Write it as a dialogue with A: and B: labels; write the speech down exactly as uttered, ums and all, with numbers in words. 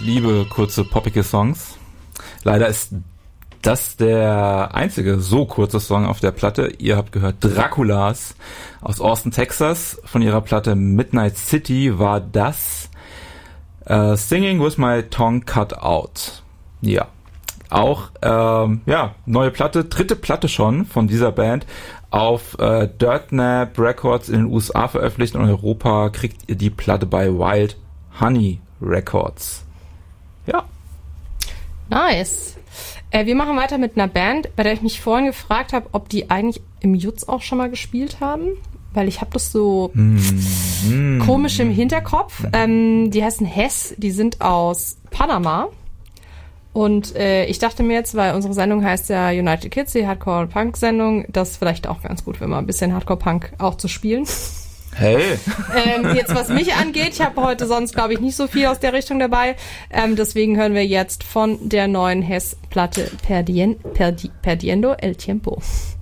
A: liebe kurze, poppige Songs. Leider ist das der einzige so kurze Song auf der Platte. Ihr habt gehört Draculas aus Austin, Texas. Von ihrer Platte Midnight City war das uh, Singing with My Tongue Cut Out. Ja, auch ähm, ja neue Platte, dritte Platte schon von dieser Band. Auf äh, Dirtnap Records in den U S A veröffentlicht. In Europa kriegt ihr die Platte bei Wild Honey Records. Ja.
B: Nice. Äh, wir machen weiter mit einer Band, bei der ich mich vorhin gefragt habe, ob die eigentlich im Jutz auch schon mal gespielt haben. Weil ich habe das so mm. komisch im Hinterkopf. Ähm, die heißen Hess, die sind aus Panama. Und äh, ich dachte mir jetzt, weil unsere Sendung heißt ja United Kids, die Hardcore-Punk-Sendung, das ist vielleicht auch ganz gut, wenn man ein bisschen Hardcore-Punk auch zu spielen.
A: Hey!
B: ähm, jetzt, was mich angeht, ich habe heute sonst, glaube ich, nicht so viel aus der Richtung dabei. Ähm, deswegen hören wir jetzt von der neuen Hess-Platte Perdien, Perdi, Perdiendo el Tiempo.